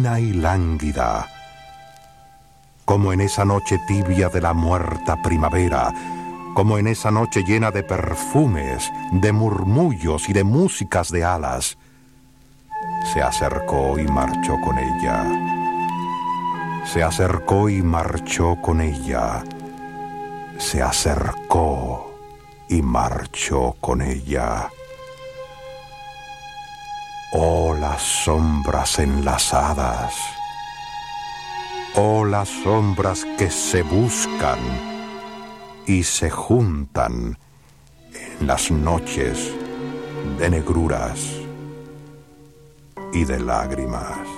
fina y lánguida, como en esa noche tibia de la muerta primavera, como en esa noche llena de perfumes, de murmullos y de músicas de alas, se acercó y marchó con ella. Se acercó y marchó con ella. Se acercó y marchó con ella. Oh, las sombras enlazadas. Oh, las sombras que se buscan y se juntan en las noches de negruras y de lágrimas.